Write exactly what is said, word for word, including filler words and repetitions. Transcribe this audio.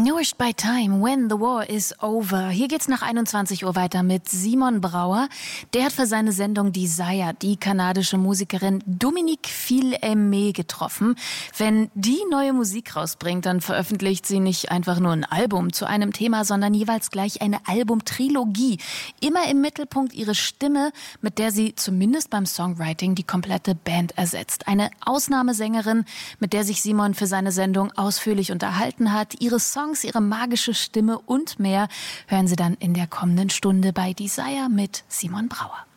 Nourished by Time, When the War is Over. Hier geht's nach einundzwanzig Uhr weiter mit Simon Brauer. Der hat für seine Sendung Desire die kanadische Musikerin Dominique Fils-Aimé getroffen. Wenn die neue Musik rausbringt, dann veröffentlicht sie nicht einfach nur ein Album zu einem Thema, sondern jeweils gleich eine Albumtrilogie. Immer im Mittelpunkt ihre Stimme, mit der sie zumindest beim Songwriting die komplette Band ersetzt. Eine Ausnahmesängerin, mit der sich Simon für seine Sendung ausführlich unterhalten hat. Ihre Songs, ihre magische Stimme und mehr hören Sie dann in der kommenden Stunde bei Desire mit Simon Brauer.